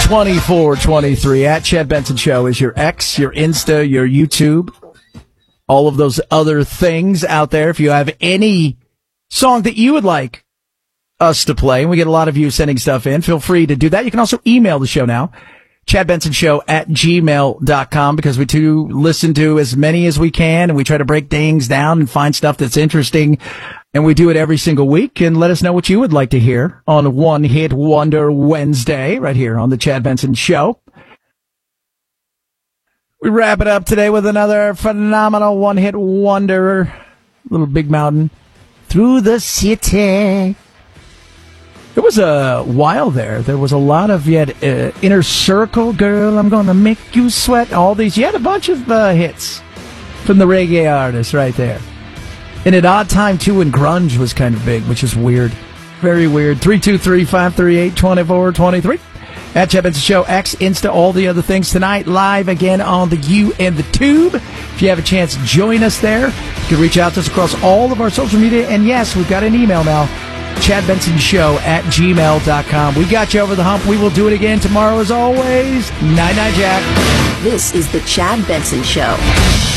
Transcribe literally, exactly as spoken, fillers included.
twenty-four twenty-three. At Chad Benson Show is your X, your Insta, your YouTube, all of those other things out there. If you have any song that you would like us to play, and we get a lot of you sending stuff in, feel free to do that. You can also email the show now, chad benson show at gmail dot com, because we do listen to as many as we can, and we try to break things down and find stuff that's interesting. And we do it every single week. And let us know what you would like to hear on One Hit Wonder Wednesday, right here on the Chad Benson Show. We wrap it up today with another phenomenal one hit wonder, Little Big Mountain, Through the City. There was a while there. There was a lot of, you had uh, Inner Circle, Girl, I'm Gonna Make You Sweat, all these. You had a bunch of uh, hits from the reggae artists right there. And at odd time, too, when grunge was kind of big, which is weird. Very weird. three two three, five three eight, two four two three. At Chad Benson Show, X, Insta, all the other things tonight. Live again on the U and the Tube. If you have a chance, join us there. You can reach out to us across all of our social media. And yes, we've got an email now. Chad Benson Show at gmail dot com. We got you over the hump. We will do it again tomorrow as always. Night, night, Jack. This is the Chad Benson Show.